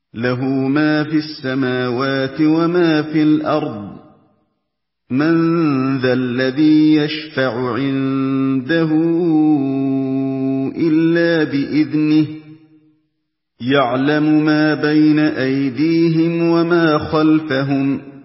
لَهُ مَا فِي السَّمَاوَاتِ وَمَا فِي الْأَرْضِ ۗ مَن ذَا الَّذِي يَشْفَعُ عِندَهُ إِلَّا بِإِذْنِهِ ۚ يَعْلَمُ مَا بَيْنَ أَيْدِيهِمْ وَمَا خَلْفَهُمْ